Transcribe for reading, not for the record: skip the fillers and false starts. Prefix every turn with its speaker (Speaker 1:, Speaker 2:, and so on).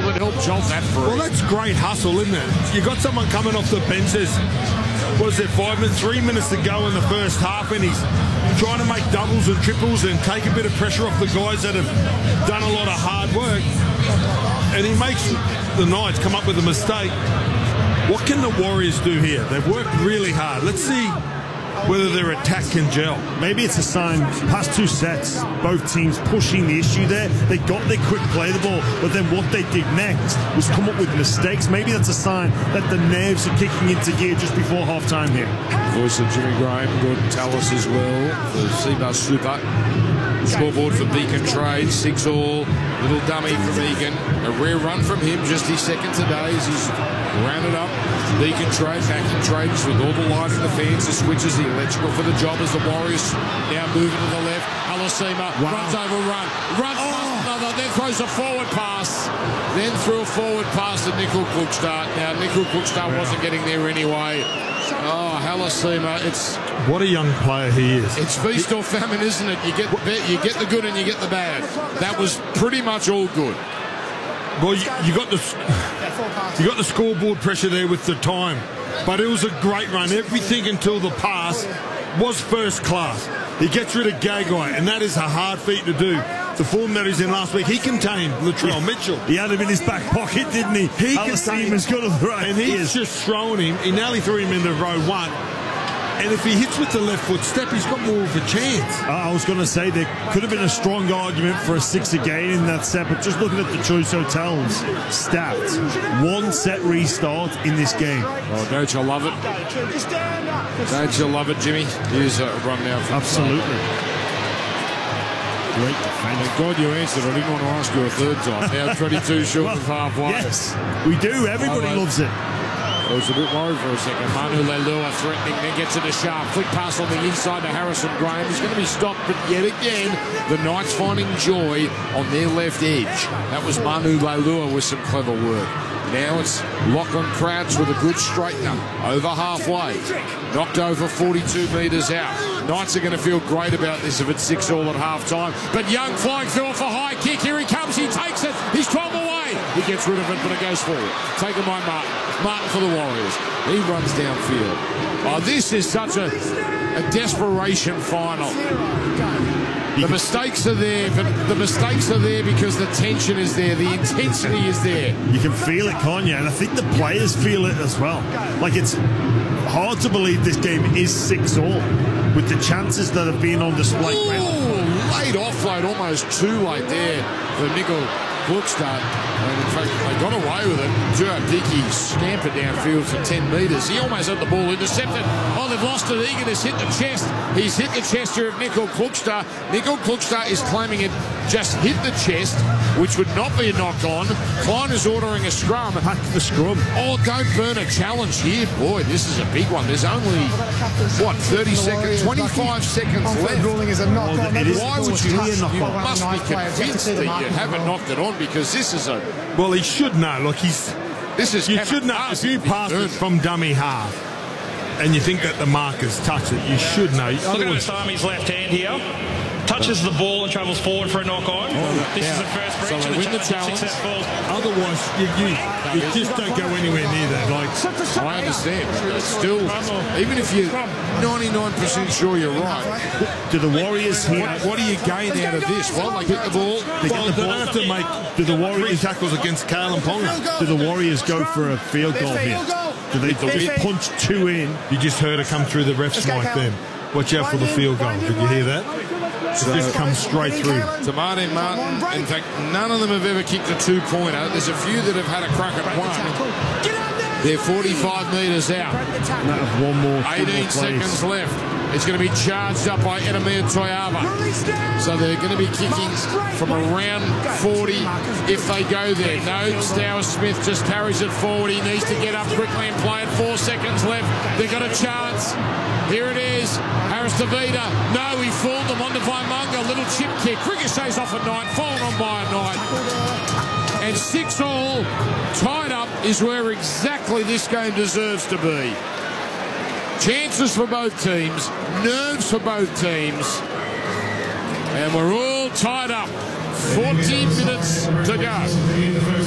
Speaker 1: that helped jolt that through.
Speaker 2: Well, that's great hustle, isn't it? You got someone coming off the benches. What is it, 3 minutes to go in the first half, and he's trying to make doubles and triples and take a bit of pressure off the guys that have done a lot of hard work. And he makes the Knights come up with a mistake. What can the Warriors do here? They've worked really hard. Let's see whether their attack can gel.
Speaker 3: Maybe it's a sign, past 2 sets, both teams pushing the issue there. They got their quick play the ball, but then what they did next was come up with mistakes. Maybe that's a sign that the nerves are kicking into gear just before half-time here.
Speaker 1: Voice of Jimmy Graham, Gordon Tallis as well for Cbus Super. Scoreboard for Beacon Trade, 6-all. Little dummy from Egan. A rare run from him, just his second today as he's rounded up. Beacon Trade, backing traders with all the light in the fans. The switches, the electrical for the job as the Warriors now moving to the left. Alasima runs over run. Runs past another, then throws a forward pass. Then threw a forward pass to Nickel Klukstad. Now, Nickel Klukstad wasn't getting there anyway. Oh, Halasima, it's...
Speaker 2: What a young player he is.
Speaker 1: It's feast or famine, isn't it? You get the good and you get the bad. That was pretty much all good.
Speaker 2: Well, you got the scoreboard pressure there with the time, but it was a great run. Everything until the pass was first class. He gets rid of Gagai, and that is a hard feat to do. The form that he's in last week, he contained Latrell Mitchell.
Speaker 3: He had him in his back pocket, didn't he? Alasima's got to throw.
Speaker 2: And he's just thrown him. He nearly threw him into row 1. And if he hits with the left foot step, he's got more of a chance.
Speaker 3: I was going to say there could have been a strong argument for a 6 again in that set, but just looking at the Choice Hotels stats, 1 set restart in this game.
Speaker 1: Oh, don't you love it? Don't you love it, Jimmy? Here's a run now.
Speaker 3: Absolutely. Great defense.
Speaker 1: Thank God you answered. I didn't want to ask you a third time. Now 22 short of halfway.
Speaker 3: Yes, we do. Everybody loves it.
Speaker 1: I was a bit worried for a second. Manu Leilua threatening, then gets it to Sharp. Flick pass on the inside to Harrison Graham. He's going to be stopped, but yet again, the Knights finding joy on their left edge. That was Manu Leilua with some clever work. Now it's Lachlan Crouch with a good straightener. Over halfway. Knocked over 42 metres out. Knights are going to feel great about this if it's 6-all at half-time. But Young flying through for a high kick. Here he comes. He takes it. He's 12 away. He gets rid of it, but it goes forward. Taken by Martin. Martin for the Warriors. He runs downfield. Oh, this is such a desperation final. The mistakes are there, but the mistakes are there because the tension is there, the intensity is there.
Speaker 3: You can feel it, can't you? And I think the players feel it as well. Like, it's hard to believe this game is 6-all with the chances that have been on display.
Speaker 1: Ooh, late offload, almost too late there for Nickel Klukstad. And in fact, they got away with it. Gerard Dickey scampered downfield for 10 metres. He almost had the ball intercepted. Oh, they've lost it. Egan has hit the chest. He's hit the chest here of Nickel Klukstad. Nickel Klukstad is claiming it just hit the chest, which would not be a knock-on. Klein is ordering a scrum.
Speaker 3: Pack the scrum.
Speaker 1: Oh, don't burn a challenge here. Boy, this is a big one. There's only, what, 30 seconds, 25 seconds left.
Speaker 4: Ruling is a knock-on.
Speaker 1: Why would you? You must be convinced that you haven't knocked it on, because this is a...
Speaker 2: Well, he should know. Look,
Speaker 1: This is...
Speaker 2: You should know. If you pass it from dummy half and you think that the markers touch it, you should know.
Speaker 5: Look at Osami's left hand here. Touches the ball and travels forward for a knock-on. This is the first breach
Speaker 1: so
Speaker 5: of
Speaker 1: the challenge.
Speaker 5: successful.
Speaker 2: Otherwise, you just don't go anywhere near that. Like,
Speaker 1: I understand. But still, even if you're 99% sure you're right,
Speaker 3: Do the Warriors here?
Speaker 1: what do you gain out of this? Well, they get the ball.
Speaker 2: they don't have to make
Speaker 3: Do the
Speaker 2: 3
Speaker 3: Warriors?
Speaker 2: tackles against Kalen Ponga.
Speaker 3: Do the Warriors go for a field goal here? Do they punch 2 in?
Speaker 2: You just heard it come through the ref's mic then. Watch out for the field goal. Did you hear that? So this comes straight through.
Speaker 1: To Martin. In fact, none of them have ever kicked a 2-pointer. There's a few that have had a crack at one. They're 45 metres out.
Speaker 3: One more.
Speaker 1: 18 seconds left. It's going to be charged up by Edamir Toyava. So they're going to be kicking from around 40 if they go there. No, Stower Smith just carries it forward. He needs to get up quickly and play it. 4 seconds left. They've got a chance. Here it is. Harris Tavita. No, he fooled them onto Vaimunga. Little chip kick. Ricochets off a Knight. Fallen on by a Knight. And 6-all tied up is where exactly this game deserves to be. Chances for both teams, nerves for both teams, and we're all tied up. 14 minutes to go.